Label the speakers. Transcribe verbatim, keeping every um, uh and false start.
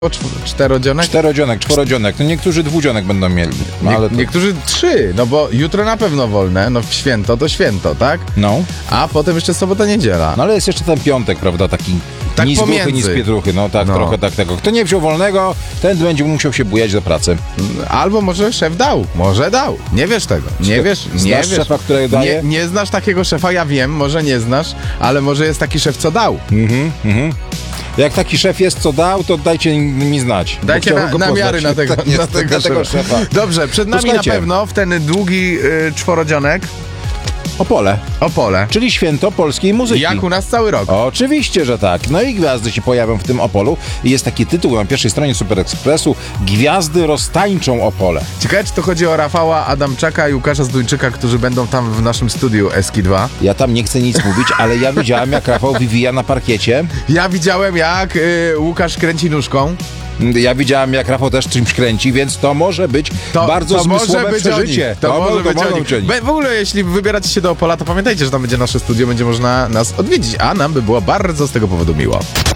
Speaker 1: Czterodzionek?
Speaker 2: Czterodzionek, czworodzionek. No niektórzy dwudzionek będą mieli. No,
Speaker 1: Nie,
Speaker 2: ale to...
Speaker 1: Niektórzy trzy, no bo jutro na pewno wolne, no w święto to święto, tak?
Speaker 2: No.
Speaker 1: A potem jeszcze sobota, niedziela.
Speaker 2: No ale jest jeszcze ten piątek, prawda, taki
Speaker 1: Tak
Speaker 2: ni z gruchy,
Speaker 1: pomiędzy.
Speaker 2: ni z pietruchy. No tak,
Speaker 1: No.
Speaker 2: trochę tak tego. Kto nie wziął wolnego, ten będzie musiał się bujać do pracy.
Speaker 1: Albo może szef dał, może dał. Nie wiesz tego, nie wiesz, nie
Speaker 2: Znasz
Speaker 1: wiesz.
Speaker 2: szefa, który daje?
Speaker 1: Nie, nie znasz takiego szefa, ja wiem, może nie znasz, ale może jest taki szef, co dał.
Speaker 2: Mhm, mhm. Jak taki szef jest, co dał, to dajcie mi znać.
Speaker 1: Dajcie na, namiary na tego,
Speaker 2: tak,
Speaker 1: na
Speaker 2: jest,
Speaker 1: tego,
Speaker 2: na tego
Speaker 1: szefa.
Speaker 2: szefa.
Speaker 1: Dobrze, przed nami
Speaker 2: Posłuchajcie.
Speaker 1: na pewno w ten długi y, czworodzionek
Speaker 2: Opole,
Speaker 1: Opole.
Speaker 2: czyli święto polskiej muzyki.
Speaker 1: Jak u nas cały rok.
Speaker 2: Oczywiście, że tak. No i gwiazdy się pojawią w tym Opolu. I jest taki tytuł na pierwszej stronie Super Expressu: Gwiazdy roztańczą Opole.
Speaker 1: Ciekawe, czy to chodzi o Rafała Adamczaka i Łukasza Zdójczyka, którzy będą tam w naszym studiu Eski dwa.
Speaker 2: Ja tam nie chcę nic mówić, ale ja widziałem, jak Rafał wywija na parkiecie.
Speaker 1: Ja widziałem, jak y, Łukasz kręci nóżką.
Speaker 2: Ja widziałem, jak Rafał też czymś kręci, więc to może być
Speaker 1: To,
Speaker 2: bardzo
Speaker 1: to może
Speaker 2: zmysłowe
Speaker 1: być
Speaker 2: przeżycie.
Speaker 1: Oni. To, to może być
Speaker 2: mogą
Speaker 1: oni.
Speaker 2: czynić.
Speaker 1: Be, w ogóle, jeśli wybieracie się do Opola, to pamiętajcie, że tam będzie nasze studio, będzie można nas odwiedzić, a nam by było bardzo z tego powodu miło.